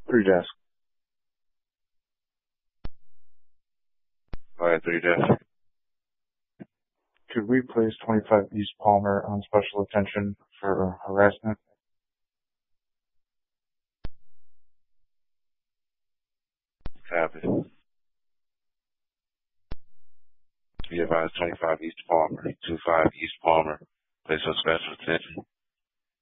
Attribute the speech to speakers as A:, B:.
A: Three desk.
B: Go ahead, 3 desk.
A: Could we place 25 East Palmer on special attention for harassment?
B: Copy. Be advised 25 East Palmer, 25 East Palmer. Place on special attention.